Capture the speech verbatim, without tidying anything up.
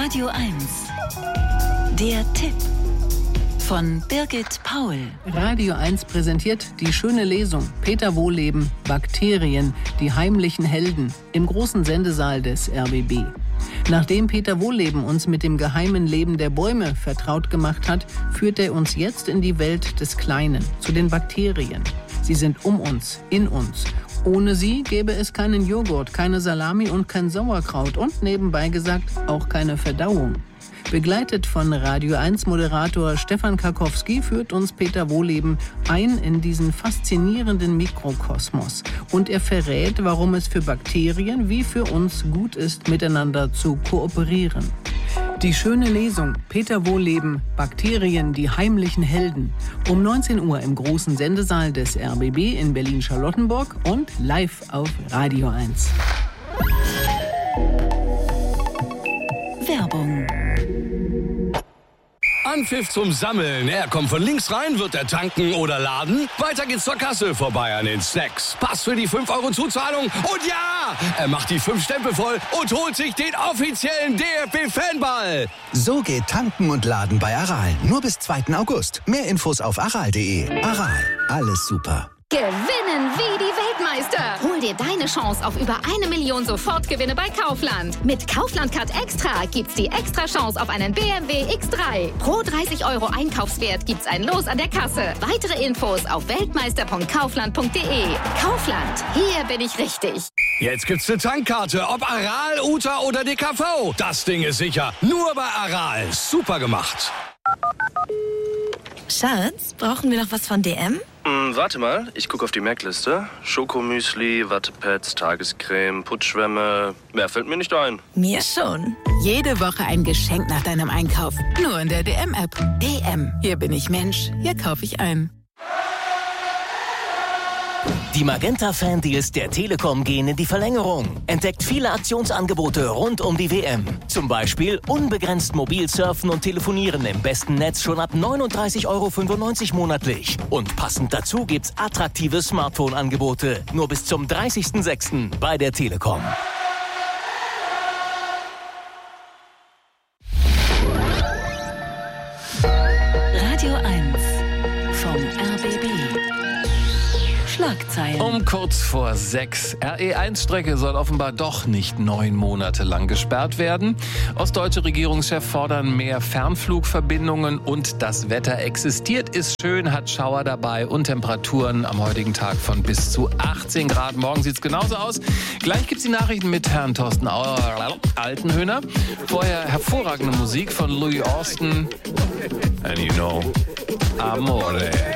Radio eins. Der Tipp von Birgit Paul. Radio eins präsentiert die schöne Lesung Peter Wohlleben, Bakterien, die heimlichen Helden im großen Sendesaal des R B B. Nachdem Peter Wohlleben uns mit dem geheimen Leben der Bäume vertraut gemacht hat, führt er uns jetzt in die Welt des Kleinen, zu den Bakterien. Sie sind um uns, in uns. Ohne sie gäbe es keinen Joghurt, keine Salami und kein Sauerkraut und nebenbei gesagt auch keine Verdauung. Begleitet von Radio eins Moderator Stefan Karkowski führt uns Peter Wohlleben ein in diesen faszinierenden Mikrokosmos. Und er verrät, warum es für Bakterien wie für uns gut ist, miteinander zu kooperieren. Die schöne Lesung Peter Wohlleben, Bakterien, die heimlichen Helden. Um neunzehn Uhr im großen Sendesaal des R B B in Berlin-Charlottenburg und live auf Radio eins. Werbung. Anpfiff zum Sammeln. Er kommt von links rein, wird er tanken oder laden. Weiter geht's zur Kasse, vorbei an den Snacks. Pass für die fünf Euro Zuzahlung. Und ja, er macht die fünf Stempel voll und holt sich den offiziellen D F B-Fanball. So geht Tanken und Laden bei Aral. Nur bis zweiten August. Mehr Infos auf aral punkt de. Aral, alles super. Gewinnen wie die Weltmeister. Hol dir deine Chance auf über eine Million Sofortgewinne bei Kaufland. Mit Kaufland Card Extra gibt's die extra Chance auf einen B M W X drei. Pro dreißig Euro Einkaufswert gibt's ein Los an der Kasse. Weitere Infos auf weltmeister punkt kaufland punkt de. Kaufland, hier bin ich richtig. Jetzt gibt's eine Tankkarte, ob Aral, U T A oder D K V. Das Ding ist sicher. Nur bei Aral. Super gemacht. Schatz, brauchen wir noch was von D M? Hm, warte mal, ich gucke auf die Merkliste. Schokomüsli, Wattepads, Tagescreme, Putzschwämme. Mehr fällt mir nicht ein. Mir schon. Jede Woche ein Geschenk nach deinem Einkauf. Nur in der D M-App. D M, hier bin ich Mensch, hier kaufe ich ein. Die Magenta-Fan-Deals der Telekom gehen in die Verlängerung. Entdeckt viele Aktionsangebote rund um die W M. Zum Beispiel unbegrenzt mobil surfen und telefonieren im besten Netz schon ab neununddreißig Euro fünfundneunzig monatlich. Und passend dazu gibt's attraktive Smartphone-Angebote. Nur bis zum dreißigsten sechsten bei der Telekom. Radio eins vom R B B. Schlagzeilen. Um kurz vor sechs. R E eins Strecke soll offenbar doch nicht neun Monate lang gesperrt werden. Ostdeutsche Regierungschef fordern mehr Fernflugverbindungen und das Wetter existiert, ist schön, hat Schauer dabei und Temperaturen am heutigen Tag von bis zu achtzehn Grad. Morgen sieht's genauso aus. Gleich gibt's die Nachrichten mit Herrn Thorsten Altenhöhner. Vorher hervorragende Musik von Louis Austin. And you know, Amore.